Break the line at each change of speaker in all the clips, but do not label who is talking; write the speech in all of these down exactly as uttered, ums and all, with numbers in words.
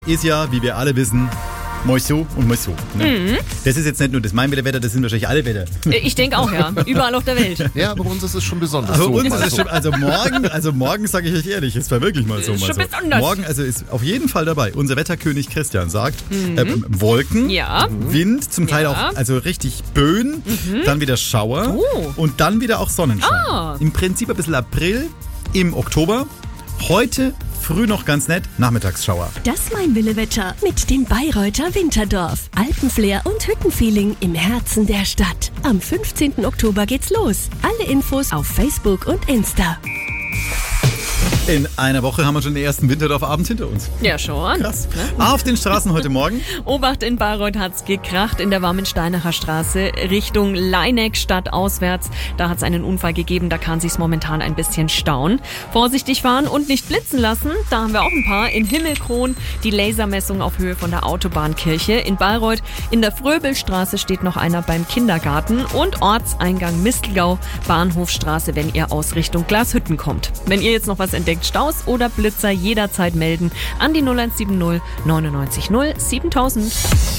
Ist ja, wie wir alle wissen, mal so und mal so. Ne?
Mhm.
Das ist jetzt nicht nur das Mainwetter, das sind wahrscheinlich alle Wetter.
Ich denke auch, ja. Überall auf der Welt.
Ja, bei uns ist es schon besonders.
Aber
so,
uns
mal
ist es
so.
schon, also morgen, also morgen sage ich euch ehrlich, es war wirklich mal so.
Ist
Mal
schon
so.
besonders.
Morgen, also ist auf jeden Fall dabei. Unser Wetterkönig Christian sagt, ähm, Wolken,
Ja.
Wind, zum Teil
Ja.
auch, also richtig Böen, dann wieder Schauer
Oh.
und dann wieder auch Sonnenschein.
Ah.
Im Prinzip ein bisschen April, im Oktober. Heute früh noch ganz nett, Nachmittagsschauer.
Das Mainwille-Wetter mit dem Bayreuther Winterdorf. Alpenflair und Hüttenfeeling im Herzen der Stadt. Am fünfzehnten Oktober geht's los. Alle Infos auf Facebook und Insta.
In einer Woche haben wir schon den ersten Winterdorf-Abend hinter uns.
Ja, schon.
Krass. Auf den Straßen heute Morgen.
Obacht, in Bayreuth hat's gekracht in der Warmensteinacher Straße Richtung Leineck stadtauswärts. Da hat's einen Unfall gegeben, da kann sich's momentan ein bisschen stauen. Vorsichtig fahren und nicht blitzen lassen, da haben wir auch ein paar. In Himmelkron die Lasermessung auf Höhe von der Autobahnkirche. In Bayreuth in der Fröbelstraße steht noch einer beim Kindergarten und Ortseingang Mistelgau, Bahnhofstraße, wenn ihr aus Richtung Glashütten kommt. Wenn ihr jetzt noch was entdeckt, Staus oder Blitzer, jederzeit melden an die null eins sieben null neunundneunzig null siebentausend.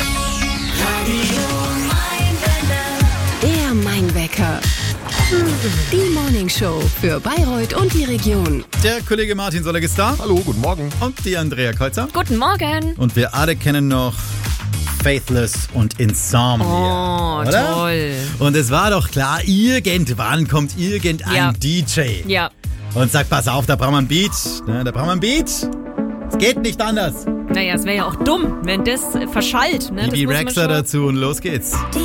Der Mainwecker. Die Morningshow für Bayreuth und die Region.
Der Kollege Martin Soller ist da.
Hallo, guten Morgen.
Und die Andrea Kreuzer.
Guten Morgen.
Und wir alle kennen noch Faithless und Insomnia.
Oh,
oder?
toll.
Und es war doch klar, irgendwann kommt irgendein
Ja.
D J
Ja,
und sagt, pass auf, da brauchen wir ein Beat. Ne, da brauchen wir ein Beat. Es geht nicht anders.
naja, es wäre ja auch dumm, wenn das äh, verschallt. Ne? Das
Bibi
muss man
Rexha
schon-
dazu und los geht's.